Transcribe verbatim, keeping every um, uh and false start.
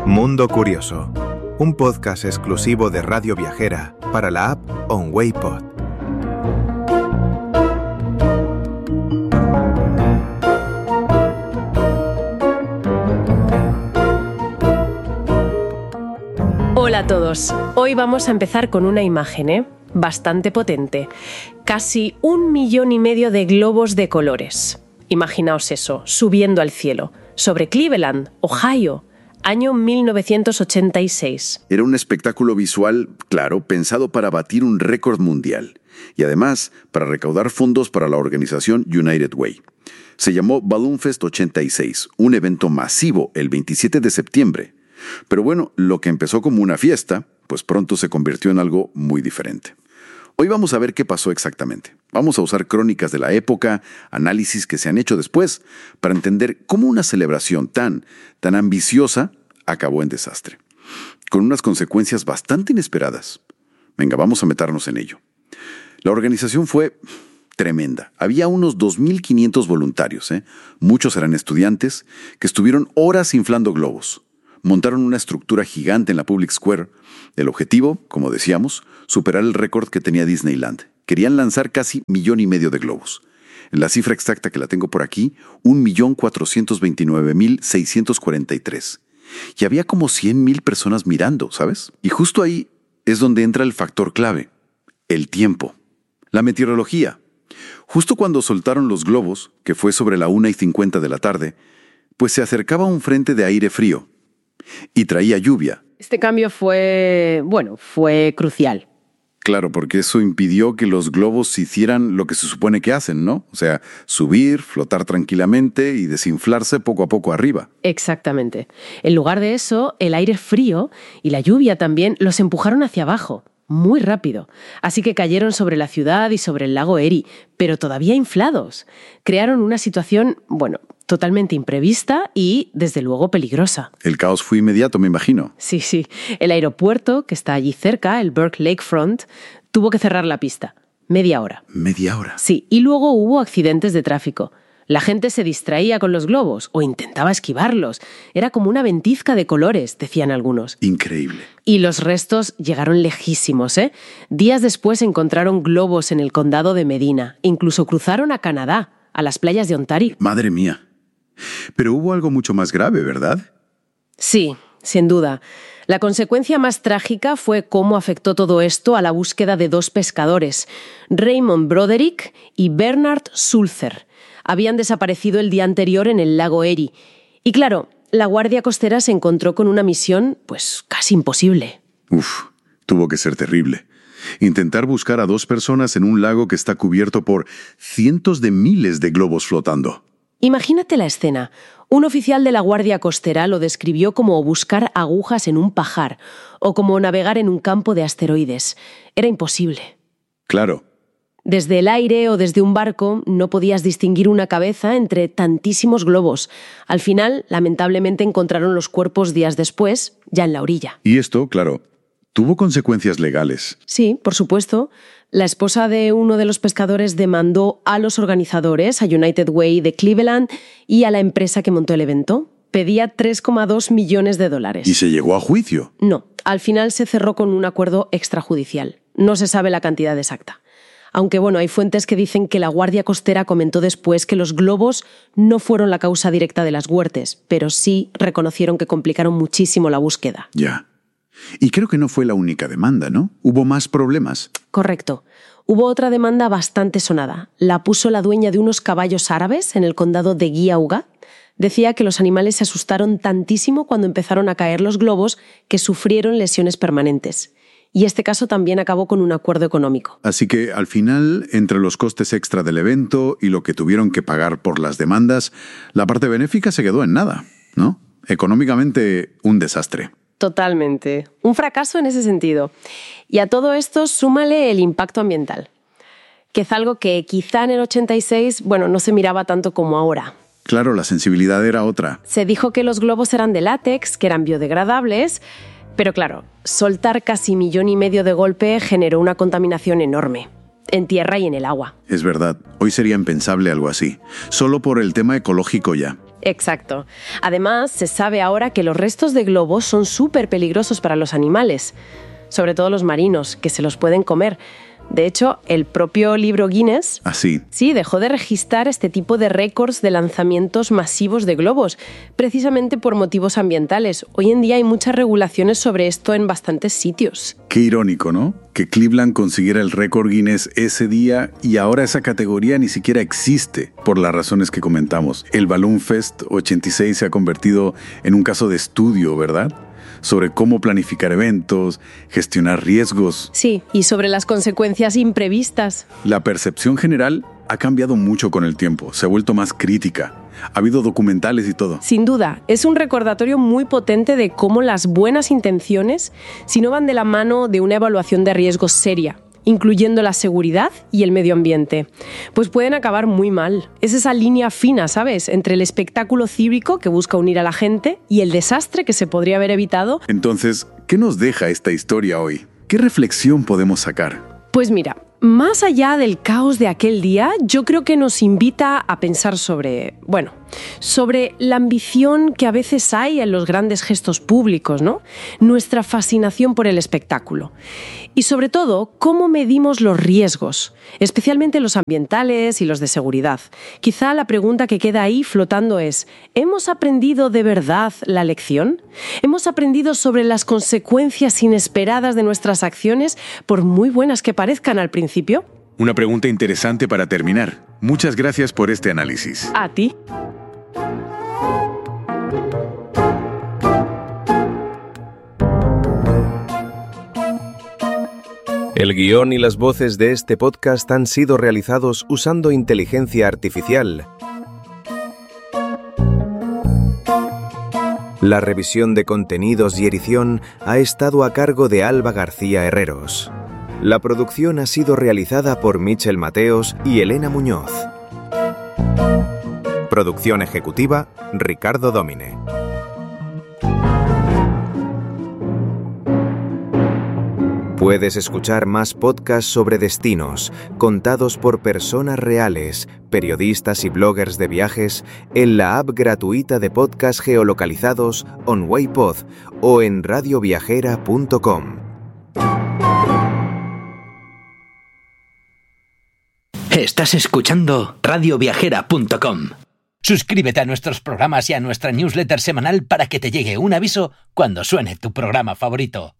Mundo Curioso, un podcast exclusivo de Radio Viajera para la app OnWayPod. Hola a todos. Hoy vamos a empezar con una imagen, ¿eh? Bastante potente. Casi un millón y medio de globos de colores. Imaginaos eso, subiendo al cielo, sobre Cleveland, Ohio, año mil novecientos ochenta y seis. Era un espectáculo visual, claro, pensado para batir un récord mundial y además para recaudar fondos para la organización United Way. Se llamó Balloon Fest ochenta y seis, un evento masivo el veintisiete de septiembre. Pero bueno, lo que empezó como una fiesta, pues pronto se convirtió en algo muy diferente. Hoy vamos a ver qué pasó exactamente. Vamos a usar crónicas de la época, análisis que se han hecho después, para entender cómo una celebración tan, tan ambiciosa acabó en desastre, con unas consecuencias bastante inesperadas. Venga, vamos a meternos en ello. La organización fue tremenda. Había unos dos mil quinientos voluntarios, ¿eh? Muchos eran estudiantes, que estuvieron horas inflando globos. Montaron una estructura gigante en la Public Square. El objetivo, como decíamos, superar el récord que tenía Disneyland. Querían lanzar casi millón y medio de globos. En la cifra exacta que la tengo por aquí, un millón cuatrocientos veintinueve mil seiscientos cuarenta y tres. Y había como cien mil personas mirando, ¿sabes? Y justo ahí es donde entra el factor clave, el tiempo. La meteorología. Justo cuando soltaron los globos, que fue sobre la una y cincuenta de la tarde, pues se acercaba un frente de aire frío. Y traía lluvia. Este cambio fue, bueno, fue crucial. Claro, porque eso impidió que los globos hicieran lo que se supone que hacen, ¿no? O sea, subir, flotar tranquilamente y desinflarse poco a poco arriba. Exactamente. En lugar de eso, el aire frío y la lluvia también los empujaron hacia abajo, muy rápido. Así que cayeron sobre la ciudad y sobre el lago Erie, pero todavía inflados. Crearon una situación, bueno, totalmente imprevista y, desde luego, peligrosa. El caos fue inmediato, me imagino. Sí, sí. El aeropuerto, que está allí cerca, el Burke Lakefront, tuvo que cerrar la pista. Media hora. ¿Media hora? Sí, y luego hubo accidentes de tráfico. La gente se distraía con los globos o intentaba esquivarlos. Era como una ventisca de colores, decían algunos. Increíble. Y los restos llegaron lejísimos, ¿eh? Días después encontraron globos en el condado de Medina. Incluso cruzaron a Canadá, a las playas de Ontario. Madre mía. Pero hubo algo mucho más grave, ¿verdad? Sí, sin duda. La consecuencia más trágica fue cómo afectó todo esto a la búsqueda de dos pescadores, Raymond Broderick y Bernard Sulzer. Habían desaparecido el día anterior en el lago Erie. Y claro, la Guardia Costera se encontró con una misión, pues, casi imposible. Uf, tuvo que ser terrible. Intentar buscar a dos personas en un lago que está cubierto por cientos de miles de globos flotando. Imagínate la escena. Un oficial de la Guardia Costera lo describió como buscar agujas en un pajar o como navegar en un campo de asteroides. Era imposible. Claro. Desde el aire o desde un barco no podías distinguir una cabeza entre tantísimos globos. Al final, lamentablemente, encontraron los cuerpos días después, ya en la orilla. Y esto, claro, tuvo consecuencias legales. Sí, por supuesto. La esposa de uno de los pescadores demandó a los organizadores, a United Way de Cleveland y a la empresa que montó el evento. Pedía tres coma dos millones de dólares. ¿Y se llegó a juicio? No, al final se cerró con un acuerdo extrajudicial. No se sabe la cantidad exacta. Aunque bueno, hay fuentes que dicen que la Guardia Costera comentó después que los globos no fueron la causa directa de las muertes, pero sí reconocieron que complicaron muchísimo la búsqueda. Ya. Y creo que no fue la única demanda, ¿no? ¿Hubo más problemas? Correcto. Hubo otra demanda bastante sonada. La puso la dueña de unos caballos árabes en el condado de Geauga. Decía que los animales se asustaron tantísimo cuando empezaron a caer los globos que sufrieron lesiones permanentes. Y este caso también acabó con un acuerdo económico. Así que, al final, entre los costes extra del evento y lo que tuvieron que pagar por las demandas, la parte benéfica se quedó en nada, ¿no? Económicamente, un desastre. Totalmente. Un fracaso en ese sentido. Y a todo esto súmale el impacto ambiental, que es algo que quizá en el ochenta y seis, bueno, no se miraba tanto como ahora. Claro, la sensibilidad era otra. Se dijo que los globos eran de látex, que eran biodegradables, pero claro, soltar casi millón y medio de golpe generó una contaminación enorme. en tierra y en el agua. Es verdad, hoy sería impensable algo así, solo por el tema ecológico ya. Exacto. Además, se sabe ahora que los restos de globos son súper peligrosos para los animales, sobre todo los marinos, que se los pueden comer. De hecho, el propio libro Guinness ¿Ah, sí? Sí, dejó de registrar este tipo de récords de lanzamientos masivos de globos, precisamente por motivos ambientales. Hoy en día hay muchas regulaciones sobre esto en bastantes sitios. Qué irónico, ¿no? Que Cleveland consiguiera el récord Guinness ese día y ahora esa categoría ni siquiera existe, por las razones que comentamos. El Balloon Fest ochenta y seis se ha convertido en un caso de estudio, ¿verdad? Sobre cómo planificar eventos, gestionar riesgos. Sí, y sobre las consecuencias imprevistas. La percepción general ha cambiado mucho con el tiempo, se ha vuelto más crítica. Ha habido documentales y todo. Sin duda, es un recordatorio muy potente de cómo las buenas intenciones, si no van de la mano de una evaluación de riesgos seria, incluyendo la seguridad y el medio ambiente, pues pueden acabar muy mal. Es esa línea fina, ¿sabes?, entre el espectáculo cívico que busca unir a la gente y el desastre que se podría haber evitado. Entonces, ¿qué nos deja esta historia hoy? ¿Qué reflexión podemos sacar? Pues mira, más allá del caos de aquel día, yo creo que nos invita a pensar sobre, bueno, sobre la ambición que a veces hay en los grandes gestos públicos, ¿no? Nuestra fascinación por el espectáculo. Y sobre todo, cómo medimos los riesgos, especialmente los ambientales y los de seguridad. Quizá la pregunta que queda ahí flotando es, ¿hemos aprendido de verdad la lección? ¿Hemos aprendido sobre las consecuencias inesperadas de nuestras acciones, por muy buenas que parezcan al principio? Una pregunta interesante para terminar. Muchas gracias por este análisis. A ti. El guión y las voces de este podcast han sido realizados usando inteligencia artificial. La revisión de contenidos y edición ha estado a cargo de Alba García Herreros. La producción ha sido realizada por Michel Mateos y Elena Muñoz. Producción ejecutiva, Ricardo Domine. Puedes escuchar más podcasts sobre destinos, contados por personas reales, periodistas y bloggers de viajes, en la app gratuita de podcast geolocalizados OnWayPod o en radio viajera punto com. Estás escuchando radio viajera punto com. Suscríbete a nuestros programas y a nuestra newsletter semanal para que te llegue un aviso cuando suene tu programa favorito.